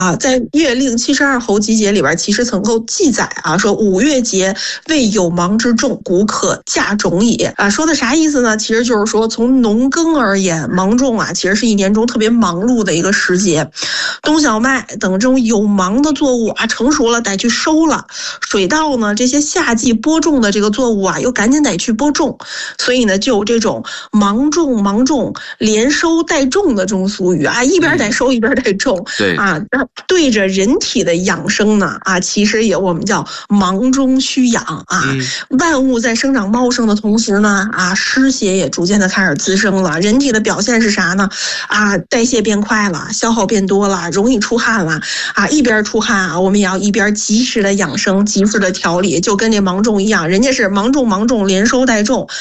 在月令72候集解里边，其实曾够记载说5月节为有芒之众，故可嫁种也说的啥意思呢？其实就是说从农耕而言，芒种其实是一年中特别忙碌的一个时节。冬小麦等这种有芒的作物成熟了得去收了，水稻呢这些夏季播种的这个作物又赶紧得去播种，所以呢就有这种芒种连收带种的这种俗语一边得收一边得种。 对对着人体的养生呢其实也我们叫芒中须养万物在生长茂盛的同时呢湿邪也逐渐的开始滋生了。人体的表现是啥呢？代谢变快了，消耗变多了，容易出汗了一边出汗我们也要一边及时的养生，及时的调理，就跟这芒种一样，人家是芒种连收带种。